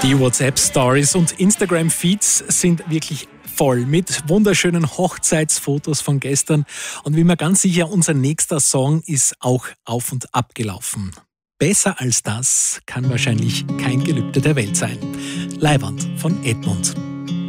Die WhatsApp-Stories und Instagram-Feeds sind wirklich voll mit wunderschönen Hochzeitsfotos von gestern. Und wie mir ganz sicher, unser nächster Song ist auch auf und ab gelaufen. Besser als das kann wahrscheinlich kein Gelübde der Welt sein. Leiwand von Edmund.